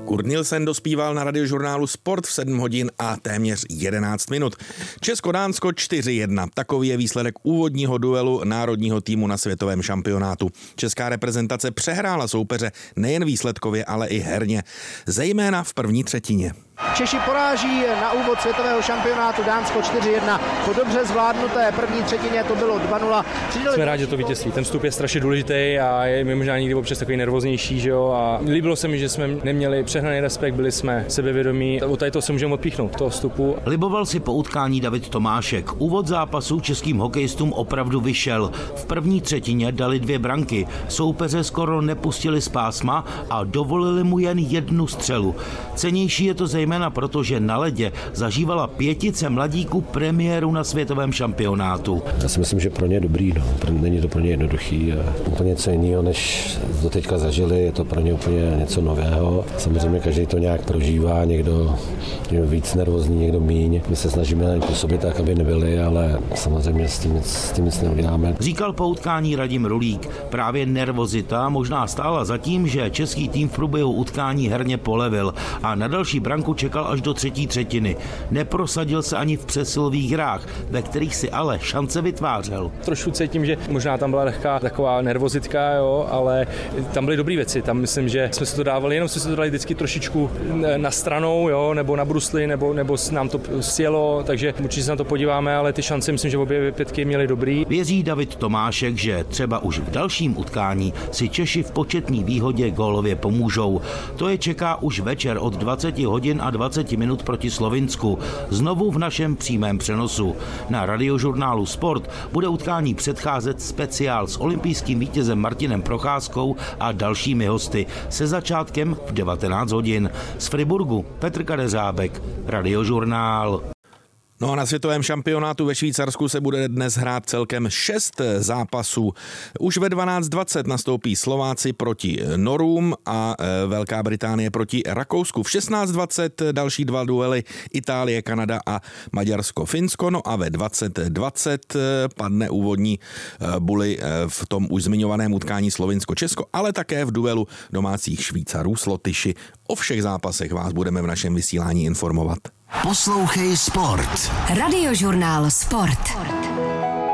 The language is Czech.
Kurt Nielsen dospíval na Radiožurnálu Sport v 7 hodin a téměř 11 minut. Česko-Dánsko 4-1. Takový je výsledek úvodního duelu národního týmu na světovém šampionátu. Česká reprezentace přehrála soupeře nejen výsledkově, ale i herně. Zejména v první třetině. Češi poráží na úvod světového šampionátu Dánsko 4-1. Po dobře zvládnuté první třetině to bylo 2-0. Jsme rádi, že to vítězství. Ten vstup je strašně důležitý a je možná někdy občas takový nervóznější, že jo. A líbilo se mi, že jsme neměli přehnaný respekt, byli jsme sebevědomí. Od tady to se můžeme odpíchnout, toho vstupu. Liboval si po utkání David Tomášek. Úvod zápasu českým hokejistům opravdu vyšel. V první třetině dali 2 branky. Soupeře skoro nepustili z pásma a dovolili mu jen 1 střelu. Cenější je to zejména proto, že na ledě zažívala 5 mladíků premiéru na světovém šampionátu. Já si myslím, že pro ně je dobrý, není to pro ně jednoduchý. Úplně něco jiného, než doteďka zažili, je to pro ně úplně něco nového. Samozřejmě každý to nějak prožívá, někdo víc nervózní, někdo míň. My se snažíme na ně působit tak, aby nebyli, ale samozřejmě s tím nic neuděláme. Říkal po utkání Radim Rulík. Právě nervozita možná stála za tím, že český tým v průběhu utkání herně polevil a na další branku čekal až do třetí třetiny. Neprosadil se ani v přesilových hrách, ve kterých si ale šance vytvářel. Trošku cítím, že možná tam byla lehká taková nervozitka, jo, ale tam byly dobré věci. Tam myslím, že jsme si to dávali, jenom jsme si to dali vždycky trošičku na stranou, jo, nebo na brusli, nebo nám to sjelo, takže určitě se na to podíváme, ale ty šance myslím, že obě 5 měly dobrý. Věří David Tomášek, že třeba už v dalším utkání si Češi v početné výhodě gólově pomůžou. To je čeká už večer od 20 hodin a 20 minut proti Slovinsku. Znovu v našem přímém přenosu. Na Radiožurnálu Sport bude utkání předcházet speciál s olympijským vítězem Martinem Procházkou a dalšími hosty se začátkem v 19 hodin. Z Friburgu Petr Kadeřábek, Radiožurnál. No a na světovém šampionátu ve Švýcarsku se bude dnes hrát celkem 6 zápasů. Už ve 12:20 nastoupí Slováci proti Norům a Velká Británie proti Rakousku. V 16:20 další 2 duely Itálie, Kanada a Maďarsko, Finsko. No a ve 20:20 padne úvodní buly v tom už zmiňovaném utkání Slovinsko, Česko, ale také v duelu domácích Švýcarů s Lotyši. O všech zápasech vás budeme v našem vysílání informovat. Poslouchej Sport. Radiožurnál Sport.